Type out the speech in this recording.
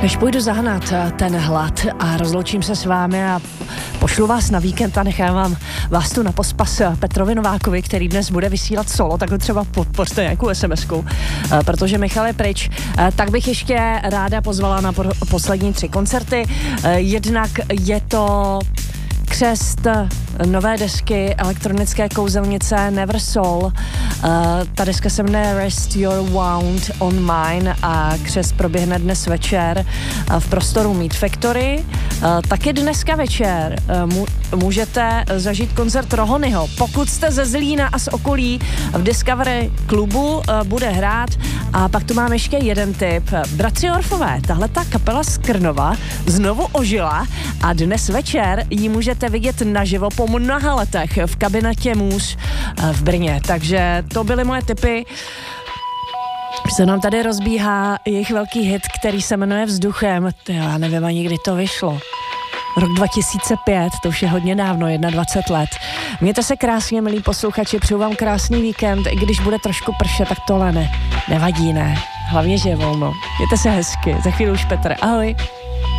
Než půjdu zahnat ten hlad a rozloučím se s vámi a pošlu vás na víkend a nechám vás tu na pospas Petrovi Novákovi, který dnes bude vysílat solo, tak ho třeba podpořte nějakou SMS-ku, protože Michal je pryč, tak bych ještě ráda pozvala na poslední 3 koncerty. Jednak je to křest nové desky elektronické kouzelnice Never Soul. Ta deska se jmenuje Rest Your Wound on Mine a křest proběhne dnes večer v prostoru Meat Factory. Taky dneska večer můžete zažít koncert Rohonyho. Pokud jste ze Zlína a z okolí, v Discovery klubu bude hrát. A pak tu mám ještě jeden tip. Bratři Orfové, tahle ta kapela z Krnova znovu ožila a dnes večer ji můžete vidět naživo po mnoha letech v kabinetě Můz v Brně. Takže to byly moje tipy. Se nám tady rozbíhá jejich velký hit, který se jmenuje Vzduchem. Já nevím ani, kdy to vyšlo. Rok 2005, to už je hodně dávno, 21 let. Mějte se krásně, milí posluchači, přeju vám krásný víkend, i když bude trošku pršet, tak tohle nevadí, ne? Hlavně, že je volno. Mějte se hezky, za chvíli už Petr, ahoj.